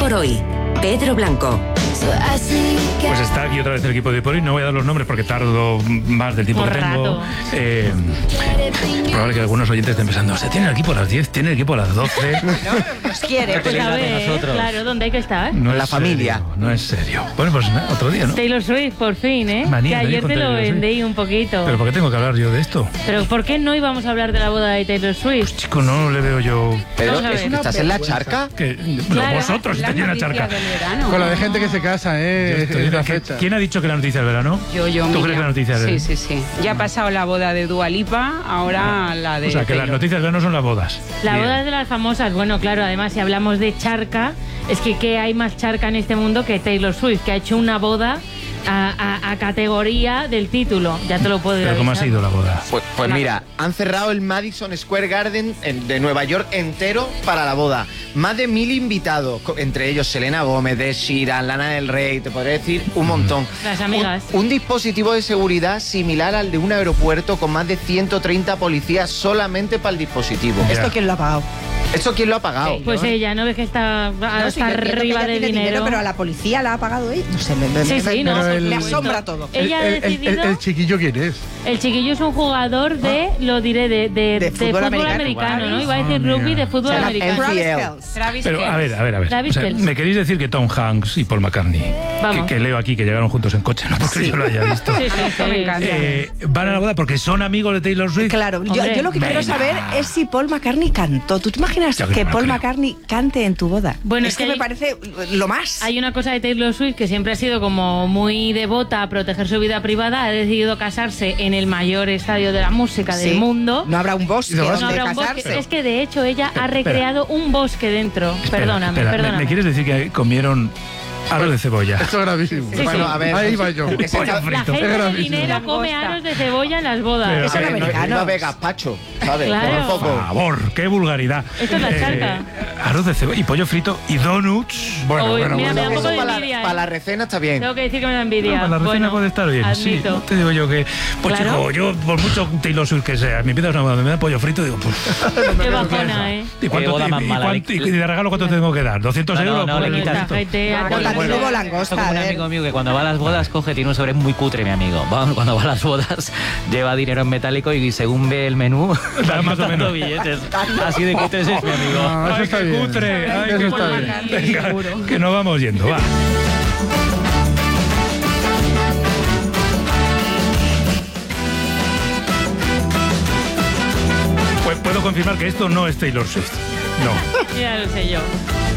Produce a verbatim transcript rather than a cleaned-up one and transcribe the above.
por hoy. Pedro Blanco. Pues está aquí otra vez el equipo de por hoy. No voy a dar los nombres porque tardo más del tiempo Por que tengo. rato. Eh, probable que algunos oyentes estén pensando, ¿se tiene el equipo a las diez? ¿Tiene el equipo a las doce? Nos quiere. Pues a ver, nosotros. claro, ¿dónde hay que estar? No La es familia. serio, no es serio. Bueno, pues nada, otro día, ¿no? Taylor Swift, por fin, ¿eh? Manía que de ir ayer con te lo Taylor Swift. vendí un poquito. ¿Pero por qué tengo que hablar yo de esto? Pero ¿por qué no íbamos a hablar de la boda de Taylor Swift? Chico, no le veo yo... Pero Vamos a ver. ¿estás en la charca? Que, Claro, vosotros estáis en la charca. Con la de gente que se casa, Yo ¿eh? estoy- Esa ¿Quién- fecha. ¿Quién ha dicho que la noticia del verano? Yo, yo, ¿Tú Miriam. crees que la noticia del Sí, sí, sí. Ya ha pasado la boda de Dua Lipa, ahora la de O sea, que las Taylor. noticias del verano son las bodas. La Bien. boda es de las famosas. Bueno, claro, además si hablamos de charca, es que ¿qué hay más charca en este mundo que Taylor Swift, que ha hecho una boda a, a- a categoría del título? Ya te lo puedo ir ¿Pero cómo ha avisando. sido la boda? Pues, pues mira, han cerrado el Madison Square Garden en- de Nueva York entero para la boda. Más de mil invitados, co- entre ellos Selena Gómez, Ed Sheeran, Lana del Rey, te podría decir un montón. Las amigas. Un, un dispositivo de seguridad similar al de un aeropuerto con más de ciento treinta policías solamente para el dispositivo. Ya. ¿Esto quién lo ha pagado? ¿Esto quién lo ha pagado? Pues ella, ¿no ves que está No, sí, hasta yo entiendo que arriba ella de tiene dinero? pero a la policía la ha pagado ella. No sé, me, me- Sí, me- sí, no, Pero por el- me supuesto. asombra todo. Ella ha el, el- el- decidido... el chiquillo, ¿quién es? El chiquillo es un jugador de, lo diré, de, de, de fútbol, americano, americano. ¿no? Iba a decir Ah, rugby mira. de fútbol Se llama americano. N F L. Travis Pero, a Kelce. ver, a ver, a ver. Travis O sea, Kelce. ¿me queréis decir que Tom Hanks y Paul McCartney, que, Vamos. que leo aquí que llegaron juntos en coche, no porque yo lo haya visto, Sí, sí, sí. Me encanta. eh, van a la boda porque son amigos de Taylor Swift? Claro, yo, Hombre, yo lo que quiero venga. saber es si Paul McCartney cantó. ¿Tú te imaginas Yo que que no lo Paul creo. McCartney cante en tu boda? Bueno, es es que que me hay- parece lo más. Hay una cosa de Taylor Swift que siempre ha sido como muy devota a proteger su vida privada. Ha decidido casarse en el mayor estadio de la música del Sí. mundo. No habrá un bosque No, No donde habrá un bosque. casarse. Es que de hecho ella ha recreado un bosque dentro. Espera, perdóname, espera, ¿me- perdóname. ¿Me quieres decir que comieron aros de cebolla? Esto es gravísimo. Sí, Bueno, sí. a ver, Ahí va yo. ese Pollo cha- frito. La gente Es de gravísimo. dinero come Langosta. aros de cebolla en las bodas. Pero, Eso a es ver, no, americano. no ve gazpacho, ¿sabes? Claro. Como un Por poco. favor, qué vulgaridad. Esto es la charca. Arroz de cebolla y pollo frito y donuts. Bueno, Uy, bueno, mira, bueno. me da un poco Eso de para, envidia, la, ¿eh? para la recena está bien. Tengo que decir que me da envidia. No, para la recena bueno, puede estar bien, sí. admito. No te digo yo que... Pues Claro. chico, yo por mucho Taylor Swift que sea, me empiezas una boda, me da pollo frito, digo, pues... Qué bajona, ¿eh? ¿Y, cuánto, boda y- más y mala, cuánto- le- y de regalo cuánto tengo que dar? ¿doscientos No, no, euros? no, por le el quitas resto? Esta gente- Ah, Bueno, también bueno. hubo Esto langosta, como un a ver. amigo mío que cuando va a las bodas coge, tiene un sobre muy cutre, mi amigo. Va- Cuando va a las bodas lleva dinero en metálico y según ve el menú, Da más o dando menos. billetes. Así de cutres es mi amigo. No, eso Ay, está qué bien. cutre, ay, Eso qué está cutre. bien. Venga, que nos vamos yendo, va. Pues puedo confirmar que esto no es Taylor Swift. No. Ya lo sé yo.